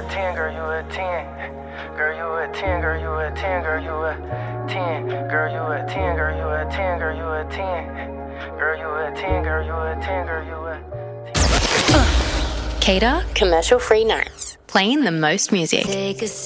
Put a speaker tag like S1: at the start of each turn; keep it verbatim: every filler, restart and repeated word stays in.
S1: a ten, girl, you a ten. Girl, you a ten, girl, you a ten, girl, you a ten. Girl, you a ten, girl, you a ten, girl, you a ten. Girl, you a ten, girl, you a ten, girl, you a ten.
S2: Cater, commercial-free nights, playing the most music.